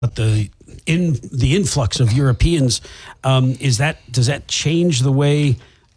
But the influx of Europeans, does that change the way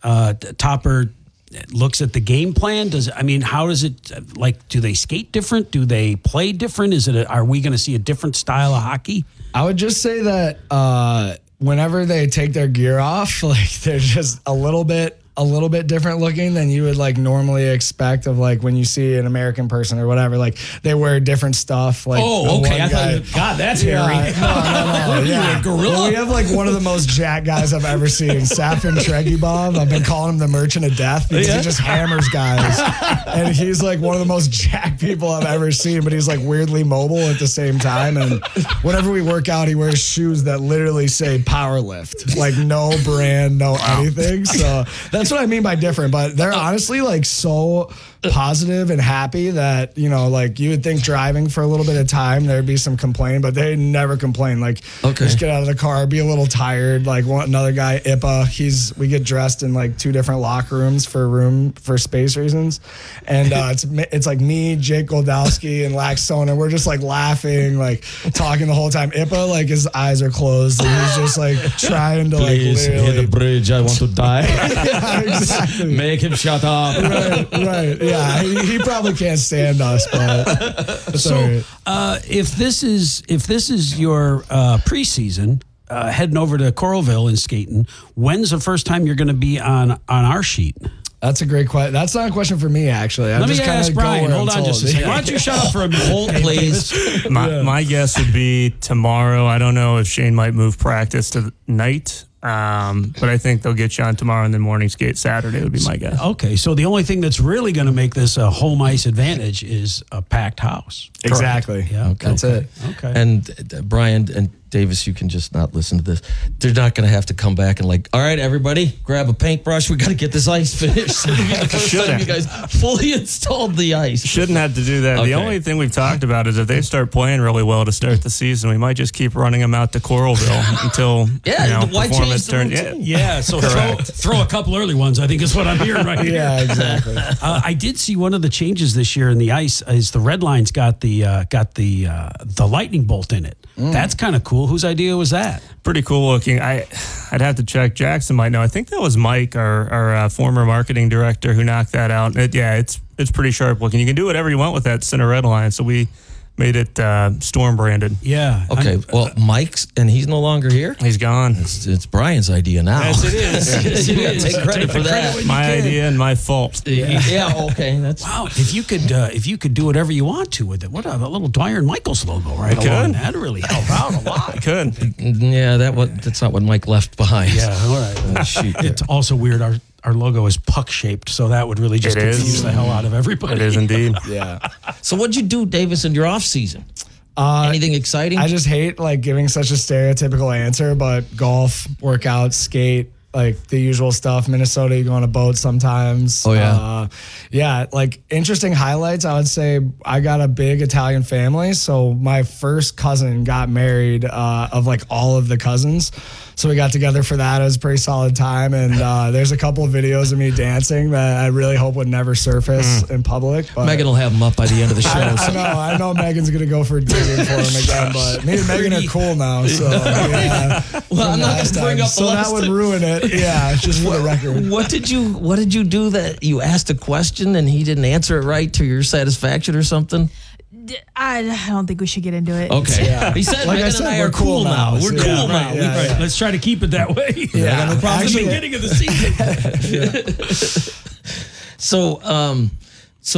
Topper looks at the game plan? How does it, like, do they skate different? Do they play different? Are we going to see a different style of hockey? I would just say that whenever they take their gear off, like, they're just a little bit different looking than you would like normally expect of like when you see an American person or whatever. Like, they wear different stuff. Like, okay. I thought, God, that's hairy. No. Yeah, gorilla. We have like one of the most jacked guys I've ever seen, Safin Tregibov. I've been calling him the Merchant of Death because he just hammers guys. And he's like one of the most jacked people I've ever seen, but he's like weirdly mobile at the same time. And whenever we work out, he wears shoes that literally say Power Lift, like no brand, no anything. So that's what I mean by different, but they're honestly like so positive and happy that, you know, like you would think driving for a little bit of time, there'd be some complaint, but they never complain. Like, just get out of the car, be a little tired. Like another guy, Ipa, we get dressed in like 2 different locker rooms for space reasons. And it's like me, Jake Goldowski, and Laxton, and we're just like laughing, like talking the whole time. Ipa, like his eyes are closed and he's just like trying to Please, like literally hit the bridge, I want to die. Yeah, exactly. Make him shut up. Right. Yeah, he probably can't stand us, but so if this is your preseason, heading over to Coralville and skating, when's the first time you're going to be on our sheet? That's a great question. That's not a question for me, actually. Let me ask Brian. Hold on just a second. Why don't you shut up for a minute, please? My guess would be tomorrow. I don't know if Shane might move practice to night. But I think they'll get you on tomorrow and then morning skate Saturday would be my guess. Okay, so the only thing that's really going to make this a home ice advantage is a packed house. Exactly. Yeah, that's it. Okay. And Brian and Davis, you can just not listen to this. They're not going to have to come back and like, all right, everybody, grab a paintbrush. We got to get this ice finished. It'll be the first time you guys fully installed the ice. Shouldn't have to do that. Okay. The only thing we've talked about is if they start playing really well to start the season, we might just keep running them out to Coralville until why performance turns. Yeah. So throw a couple early ones, I think is what I'm hearing right here. Yeah, exactly. I did see one of the changes this year in the ice is the Red Line's got the lightning bolt in it. That's kind of cool. Whose idea was that? Pretty cool looking. I'd have to check. Jackson might know. I think that was Mike, our former marketing director, who knocked that out. It's pretty sharp looking. You can do whatever you want with that center red line. So we made it storm branded. Yeah. Okay. Mike's, and he's no longer here. He's gone. It's Brian's idea now. Yes, it is. You got to take credit for that. My idea and my fault. Yeah. Okay. Wow. If you could do whatever you want to with it, what a little Dwyer and Michaels logo right along. That really helped out a lot. I could. Yeah. That's not what Mike left behind. Yeah. All right. It's also weird. Our logo is puck shaped, so that would really just confuse the hell out of everybody. It is indeed. Yeah. So what'd you do, Davis, in your off season? Anything exciting? I just hate like giving such a stereotypical answer, but golf, workout, skate, like the usual stuff. Minnesota, you go on a boat sometimes. Oh, yeah. Yeah, like interesting highlights. I would say I got a big Italian family. So my first cousin got married of like all of the cousins. So we got together for that. It was a pretty solid time. And there's a couple of videos of me dancing that I really hope would never surface in public. But Megan will have them up by the end of the show. I know Megan's going to go for digging for him again, but me and Megan are cool now. So, yeah. Well, I'm not going to bring up the last that would ruin it. Yeah, just for the record. What did you do that you asked a question and he didn't answer it right to your satisfaction or something? I don't think we should get into it. Okay. Yeah. He said, like Megan and I are cool now. We're cool now. Right. Let's try to keep it that way. Yeah. From the beginning of the season. So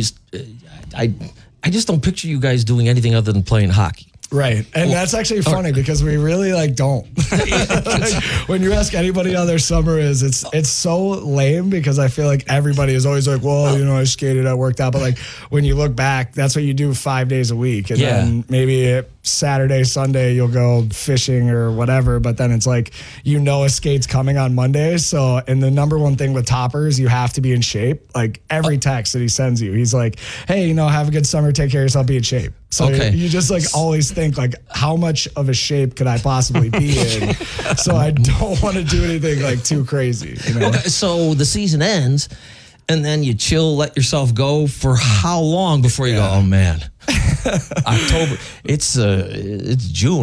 I just don't picture you guys doing anything other than playing hockey. Right. And that's actually funny because we really don't. Like, when you ask anybody how their summer is, it's so lame because I feel like everybody is always like, well, I skated, I worked out. But like when you look back, that's what you do 5 days a week. And then maybe Saturday, Sunday, you'll go fishing or whatever. But then it's like, a skate's coming on Monday. So, and the number one thing with Topper is you have to be in shape. Like every text that he sends you, he's like, hey, have a good summer. Take care of yourself. Be in shape. So you just like always think like, how much of a shape could I possibly be in? So I don't want to do anything like too crazy. Okay, so the season ends and then you chill, let yourself go for how long before you go, oh man, October, it's June.